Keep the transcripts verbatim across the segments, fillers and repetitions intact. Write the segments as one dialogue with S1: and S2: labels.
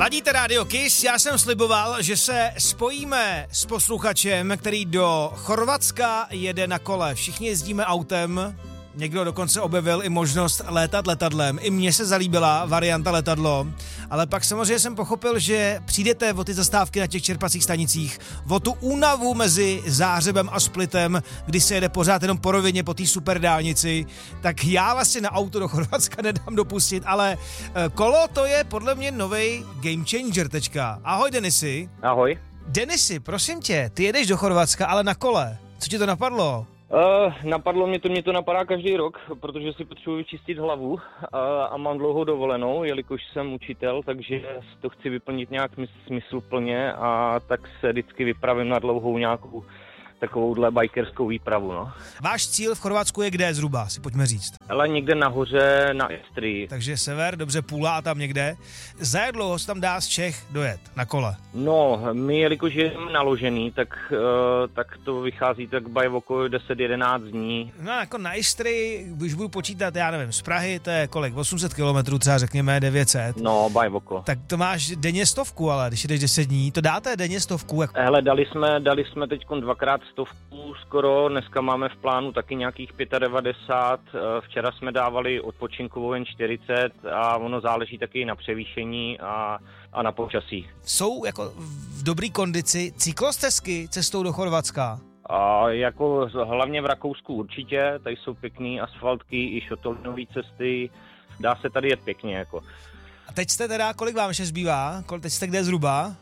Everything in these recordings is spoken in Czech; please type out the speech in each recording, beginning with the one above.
S1: Ladíte Radio Kiss, já jsem sliboval, že se spojíme s posluchačem, který do Chorvatska jede na kole. Všichni jezdíme autem, někdo dokonce objevil i možnost létat letadlem. I mně se zalíbila varianta letadlo, ale pak samozřejmě jsem pochopil, že přijdete o ty zastávky na těch čerpacích stanicích, o tu únavu mezi Záhřebem a Splitem, kdy se jede pořád jenom po rovině po té super dálnici, tak já vlastně na auto do Chorvatska nedám dopustit, ale kolo to je podle mě novej game changer tečka. Ahoj Denisy.
S2: Ahoj.
S1: Denisy, prosím tě, ty jedeš do Chorvatska, ale na kole. Co ti to napadlo?
S2: Uh, napadlo mě to, mě to napadá každý rok, protože si potřebuji vyčistit hlavu uh, a mám dlouhou dovolenou, jelikož jsem učitel, takže to chci vyplnit nějak smysluplně a tak se vždycky vypravím na dlouhou nějakou takovouhle bikerskou výpravu, no.
S1: Váš cíl v Chorvatsku je kde zhruba, si pojďme říct?
S2: Ale někde nahoře na Istrii.
S1: Takže sever, dobře, Pula a tam někde. Za jak dlouho se tam dá z Čech dojet na kole?
S2: No, my, jelikož jsme naložený, tak, uh, tak to vychází tak by okolo deset jedenáct dní.
S1: No jako na Istrii, když budu počítat, já nevím, z Prahy to je kolik? osm set kilometrů, třeba řekněme devět set.
S2: No, by okolo.
S1: Tak to máš denně stovku, ale když jdeš deset dní, to dáte denně stovku? Jak...
S2: Hele, dali jsme, dali jsme teď dvakrát stovku skoro, dneska máme v plánu taky nějakých devadesát pět, včera jsme dávali odpočinkovou jen čtyřicet a ono záleží taky na převýšení a, a na počasí.
S1: Jsou jako v dobrý kondici cyklostezky cestou do Chorvatska?
S2: A jako hlavně v Rakousku určitě, tady jsou pěkný asfaltky i šotolinové cesty, dá se tady jet pěkně jako.
S1: A teď jste teda, kolik vám ještě zbývá? Teď jste kde zhruba?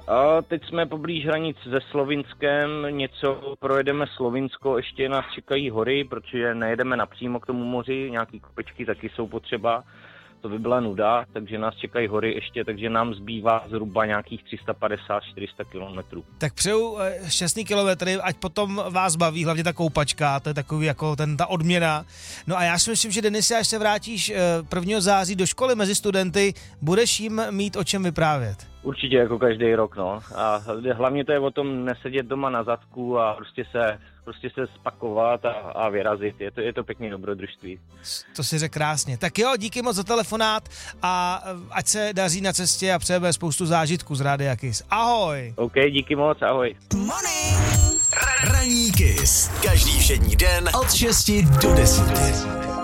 S2: A teď jsme poblíž hranic se Slovinskem, něco projedeme Slovinsko, ještě nás čekají hory, protože nejedeme napřímo k tomu moři, nějaký kopečky taky jsou potřeba, to by byla nuda, takže nás čekají hory ještě, takže nám zbývá zhruba nějakých tři sta padesát až čtyři sta kilometrů.
S1: Tak přeju šťastný kilometry, ať potom vás baví, hlavně ta koupačka, to je takový jako ten, ta odměna. No a já si myslím, že Denis, až se vrátíš prvního září do školy mezi studenty, budeš jim mít o čem vyprávět.
S2: Určitě jako každý rok, no. A hlavně to je o tom nesedět doma na zadku a prostě se, prostě se spakovat a, a vyrazit. Je to, je to pěkný dobrodružství.
S1: To si řekl krásně. Tak jo, díky moc za telefonát a ať se daří na cestě a přejeme spoustu zážitků z Rádia Kiss. Ahoj!
S2: OK, díky moc, ahoj.
S3: Morning. Ranní Kiss. Každý všední den od šesti do deseti.